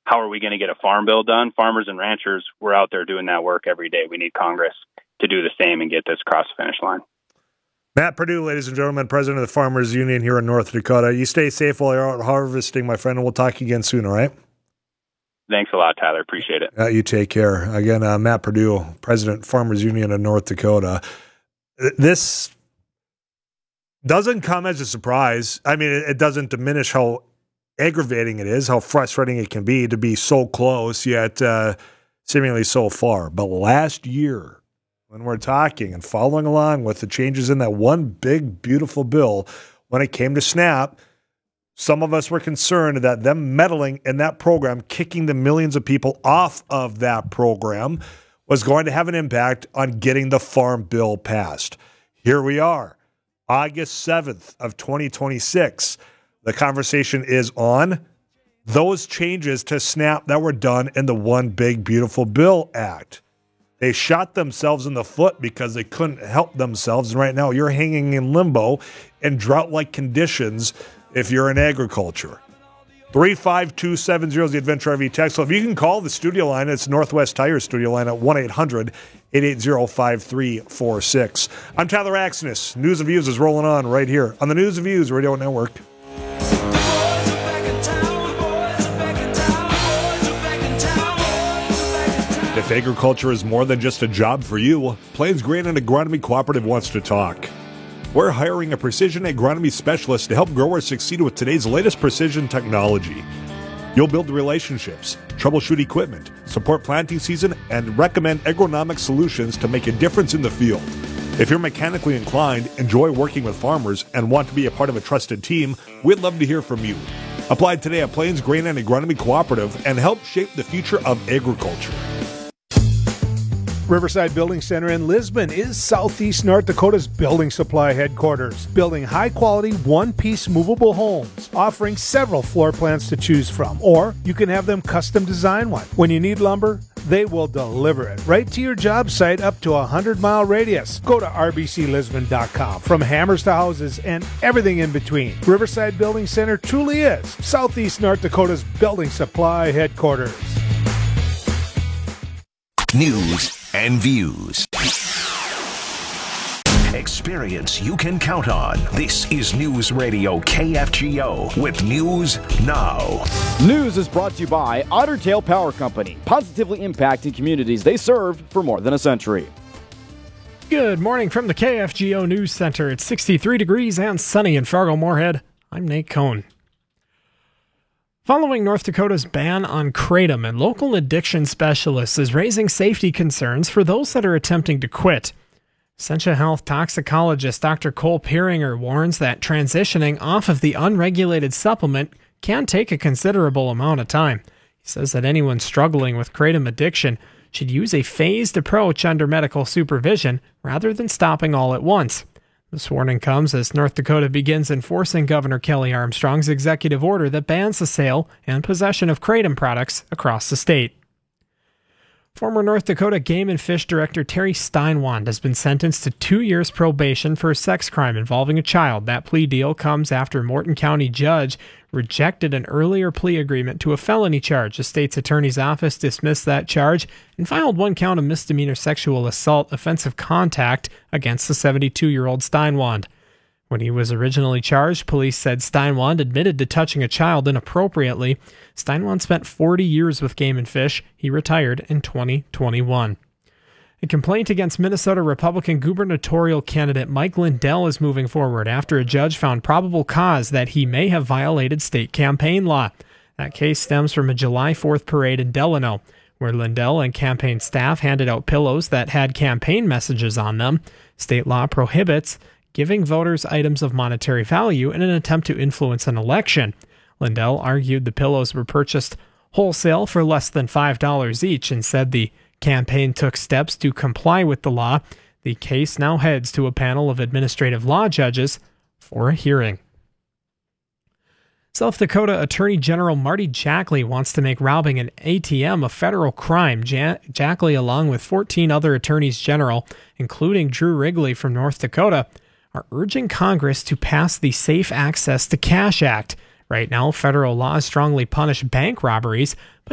how are we going to get a farm bill done? Farmers and ranchers, we're out there doing that work every day. We need Congress to do the same and get this across the finish line. Matt Perdue, ladies and gentlemen, president of the Farmers Union here in North Dakota. You stay safe while you're out harvesting, my friend, and we'll talk again soon, all right? Thanks a lot, Tyler. Appreciate it. You take care. Again, Matt Perdue, president, Farmers Union of North Dakota. This doesn't come as a surprise. I mean, it doesn't diminish how aggravating it is, how frustrating it can be to be so close, yet seemingly so far. But last year, when we're talking and following along with the changes in that one big, beautiful bill, when it came to SNAP, some of us were concerned that them meddling in that program, kicking the millions of people off of that program, was going to have an impact on getting the Farm Bill passed. Here we are, August 7th of 2026. The conversation is on those changes to SNAP that were done in the One Big Beautiful Bill Act. They shot themselves in the foot because they couldn't help themselves. And right now you're hanging in limbo in drought-like conditions if you're in agriculture. 35270 is the Adventure RV text. So if you can call the studio line, it's Northwest Tire studio line at 1-800-880-5346. I'm Tyler Axness. News and Views is rolling on right here on the News and Views Radio Network. If agriculture is more than just a job for you, Plains Grain and Agronomy Cooperative wants to talk. We're hiring a precision agronomy specialist to help growers succeed with today's latest precision technology. You'll build relationships, troubleshoot equipment, support planting season, and recommend agronomic solutions to make a difference in the field. If you're mechanically inclined, enjoy working with farmers, and want to be a part of a trusted team, we'd love to hear from you. Apply today at Plains Grain and Agronomy Cooperative and help shape the future of agriculture. Riverside Building Center in Lisbon is Southeast North Dakota's building supply headquarters, building high-quality, one-piece movable homes, offering several floor plans to choose from, or you can have them custom design one. When you need lumber, they will deliver it right to your job site up to a 100-mile radius. Go to rbclisbon.com. From hammers to houses and everything in between, Riverside Building Center truly is Southeast North Dakota's building supply headquarters. News and Views. Experience you can count on. This is News Radio KFGO with News Now. News is brought to you by Otter Tail Power Company, positively impacting communities they served for more than a century. Good morning from the KFGO News Center. It's 63 degrees and sunny in Fargo-Moorhead. I'm Nate Cohn. Following North Dakota's ban on kratom, and local addiction specialists is raising safety concerns for those that are attempting to quit. Essentia Health toxicologist Dr. Cole Pieringer warns that transitioning off of the unregulated supplement can take a considerable amount of time. He says that anyone struggling with kratom addiction should use a phased approach under medical supervision rather than stopping all at once. This warning comes as North Dakota begins enforcing Governor Kelly Armstrong's executive order that bans the sale and possession of kratom products across the state. Former North Dakota Game and Fish Director Terry Steinwand has been sentenced to 2 years probation for a sex crime involving a child. That plea deal comes after Morton County judge rejected an earlier plea agreement to a felony charge. The state's attorney's office dismissed that charge and filed 1 count of misdemeanor sexual assault offensive contact against the 72-year-old Steinwand. When he was originally charged, police said Steinwand admitted to touching a child inappropriately. Steinwand spent 40 years with Game and Fish. He retired in 2021. A complaint against Minnesota Republican gubernatorial candidate Mike Lindell is moving forward after a judge found probable cause that he may have violated state campaign law. That case stems from a July 4th parade in Delano, where Lindell and campaign staff handed out pillows that had campaign messages on them. State law prohibits giving voters items of monetary value in an attempt to influence an election. Lindell argued the pillows were purchased wholesale for less than $5 each and said the campaign took steps to comply with the law. The case now heads to a panel of administrative law judges for a hearing. South Dakota Attorney General Marty Jackley wants to make robbing an ATM a federal crime. Jackley, along with 14 other attorneys general, including Drew Wrigley from North Dakota, are urging Congress to pass the Safe Access to Cash Act. Right now, federal laws strongly punish bank robberies, but